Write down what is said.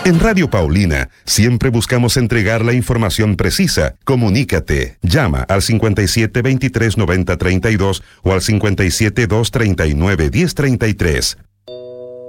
En Radio Paulina siempre buscamos entregar la información precisa. Comunícate. Llama al 57 23 90 32 o al 57 239 1033.